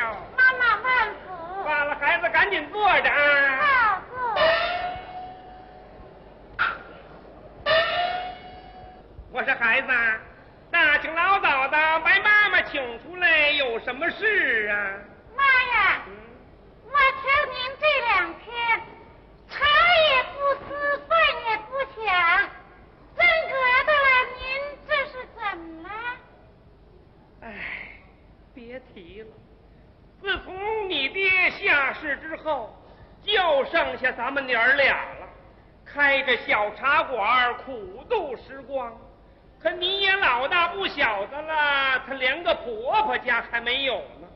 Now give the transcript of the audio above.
了。 妈妈万福。 罢了，孩子赶紧坐着啊。 好，坐。 我说孩子，大清老早的把妈妈请出来，有什么事啊？ 妈呀，我瞧您这2天茶也不思，饭也不想，真格的了，您这是怎么了？ 哎，别提了，自从你爹下世之后，就剩下咱们娘儿俩了，开着小茶馆苦度时光。可你也老大不小的了，他连个婆婆家还没有